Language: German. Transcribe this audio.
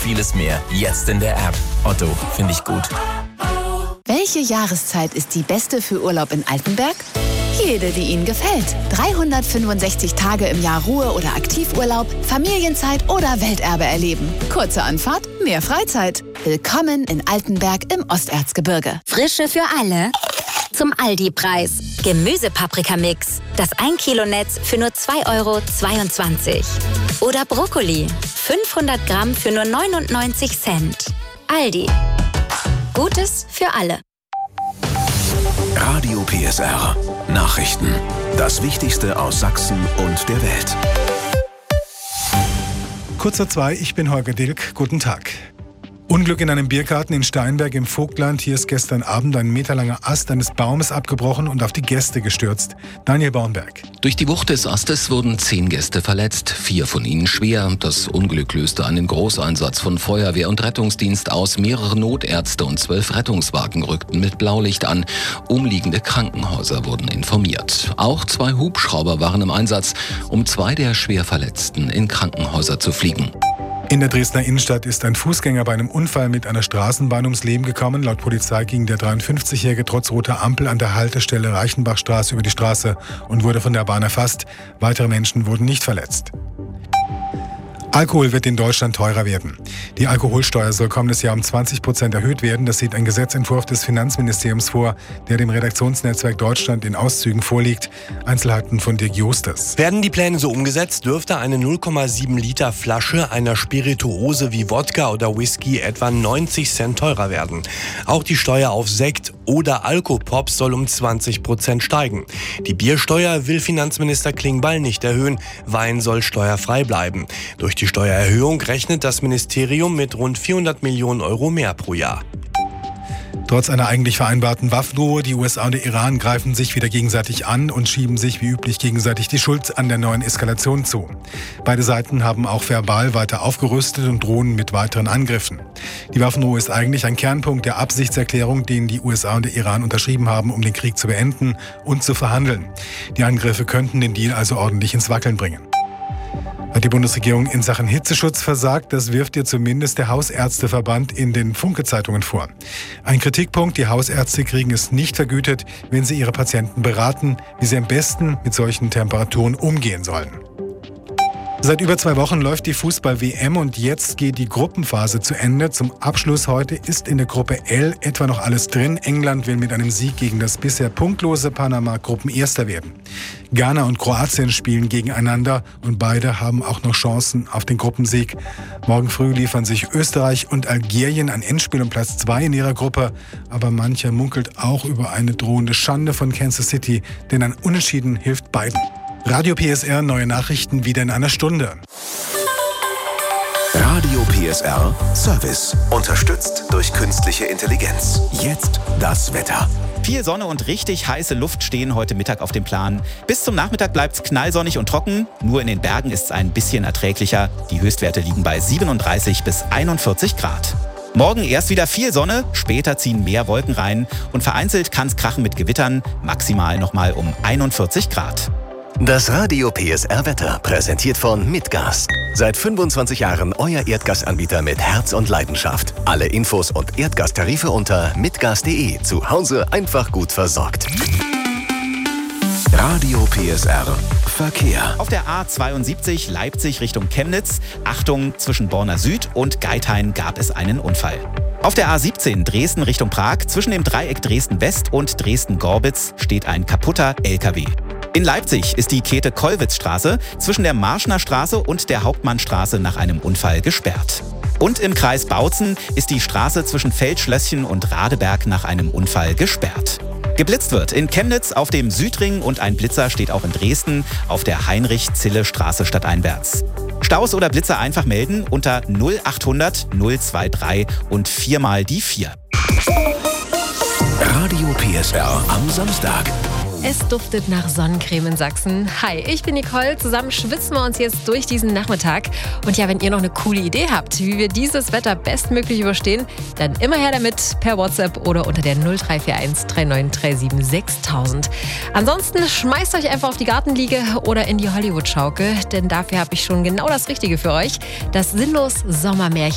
vieles mehr. Jetzt in der App. Otto, finde ich gut. Welche Jahreszeit ist die beste für Urlaub in Altenberg? Jede, die Ihnen gefällt. 365 Tage im Jahr Ruhe- oder Aktivurlaub, Familienzeit oder Welterbe erleben. Kurze Anfahrt, mehr Freizeit. Willkommen in Altenberg im Osterzgebirge. Frische für alle zum Aldi-Preis. Gemüsepaprikamix. Das 1 Kilo Netz für nur 2,22 €. Oder Brokkoli. 500 Gramm für nur 99 Cent. Aldi. Gutes für alle. Radio PSR. Nachrichten. Das Wichtigste aus Sachsen und der Welt. Kurz vor 2, ich bin Holger Dilk. Guten Tag. Unglück in einem Biergarten in Steinberg im Vogtland. Hier ist gestern Abend ein meterlanger Ast eines Baumes abgebrochen und auf die Gäste gestürzt. Daniel Bornberg. Durch die Wucht des Astes wurden 10 Gäste verletzt, 4 von ihnen schwer. Das Unglück löste einen Großeinsatz von Feuerwehr und Rettungsdienst aus. Mehrere Notärzte und 12 Rettungswagen rückten mit Blaulicht an. Umliegende Krankenhäuser wurden informiert. Auch 2 Hubschrauber waren im Einsatz, um 2 der Schwerverletzten in Krankenhäuser zu fliegen. In der Dresdner Innenstadt ist ein Fußgänger bei einem Unfall mit einer Straßenbahn ums Leben gekommen. Laut Polizei ging der 53-Jährige trotz roter Ampel an der Haltestelle Reichenbachstraße über die Straße und wurde von der Bahn erfasst. Weitere Menschen wurden nicht verletzt. Alkohol wird in Deutschland teurer werden. Die Alkoholsteuer soll kommendes Jahr um 20% erhöht werden. Das sieht ein Gesetzentwurf des Finanzministeriums vor, der dem Redaktionsnetzwerk Deutschland in Auszügen vorliegt. Einzelheiten von Dirk Justus. Werden die Pläne so umgesetzt, dürfte eine 0,7 Liter Flasche einer Spirituose wie Wodka oder Whisky etwa 90 Cent teurer werden. Auch die Steuer auf Sekt oder Alkopops soll um 20% steigen. Die Biersteuer will Finanzminister Klingbeil nicht erhöhen. Wein soll steuerfrei bleiben. Durch die Steuererhöhung rechnet das Ministerium mit rund 400 Millionen € mehr pro Jahr. Trotz einer eigentlich vereinbarten Waffenruhe, die USA und der Iran greifen sich wieder gegenseitig an und schieben sich wie üblich gegenseitig die Schuld an der neuen Eskalation zu. Beide Seiten haben auch verbal weiter aufgerüstet und drohen mit weiteren Angriffen. Die Waffenruhe ist eigentlich ein Kernpunkt der Absichtserklärung, den die USA und der Iran unterschrieben haben, um den Krieg zu beenden und zu verhandeln. Die Angriffe könnten den Deal also ordentlich ins Wackeln bringen. Hat die Bundesregierung in Sachen Hitzeschutz versagt? Das wirft ihr zumindest der Hausärzteverband in den Funke-Zeitungen vor. Ein Kritikpunkt: Die Hausärzte kriegen es nicht vergütet, wenn sie ihre Patienten beraten, wie sie am besten mit solchen Temperaturen umgehen sollen. Seit über 2 Wochen läuft die Fußball-WM und jetzt geht die Gruppenphase zu Ende. Zum Abschluss heute ist in der Gruppe L etwa noch alles drin. England will mit einem Sieg gegen das bisher punktlose Panama Gruppenerster werden. Ghana und Kroatien spielen gegeneinander und beide haben auch noch Chancen auf den Gruppensieg. Morgen früh liefern sich Österreich und Algerien ein Endspiel um Platz 2 in ihrer Gruppe. Aber mancher munkelt auch über eine drohende Schande von Kansas City, denn ein Unentschieden hilft beiden. Radio PSR, neue Nachrichten wieder in einer Stunde. Radio PSR Service. Unterstützt durch künstliche Intelligenz. Jetzt das Wetter. Viel Sonne und richtig heiße Luft stehen heute Mittag auf dem Plan. Bis zum Nachmittag bleibt es knallsonnig und trocken. Nur in den Bergen ist es ein bisschen erträglicher. Die Höchstwerte liegen bei 37 bis 41 Grad. Morgen erst wieder viel Sonne, später ziehen mehr Wolken rein. Und vereinzelt kann es krachen mit Gewittern, maximal nochmal um 41 Grad. Das Radio PSR Wetter, präsentiert von Mitgas. Seit 25 Jahren euer Erdgasanbieter mit Herz und Leidenschaft. Alle Infos und Erdgastarife unter mitgas.de. Zu Hause einfach gut versorgt. Radio PSR Verkehr. Auf der A72 Leipzig Richtung Chemnitz. Achtung, zwischen Borna Süd und Geithain gab es einen Unfall. Auf der A17 Dresden Richtung Prag. Zwischen dem Dreieck Dresden-West und Dresden-Gorbitz steht ein kaputter LKW. In Leipzig ist die Käthe-Kollwitz-Straße zwischen der Marschner Straße und der Hauptmannstraße nach einem Unfall gesperrt. Und im Kreis Bautzen ist die Straße zwischen Feldschlösschen und Radeberg nach einem Unfall gesperrt. Geblitzt wird in Chemnitz auf dem Südring und ein Blitzer steht auch in Dresden auf der Heinrich-Zille-Straße stadteinwärts. Staus oder Blitzer einfach melden unter 0800 023 und 4 mal die 4. Radio PSR am Samstag. Es duftet nach Sonnencreme in Sachsen. Hi, ich bin Nicole. Zusammen schwitzen wir uns jetzt durch diesen Nachmittag. Und ja, wenn ihr noch eine coole Idee habt, wie wir dieses Wetter bestmöglich überstehen, dann immer her damit per WhatsApp oder unter der 0341 3937 6000. Ansonsten schmeißt euch einfach auf die Gartenliege oder in die Hollywood-Schaukel, denn dafür habe ich schon genau das Richtige für euch. Das Sinnlos Sommermärchen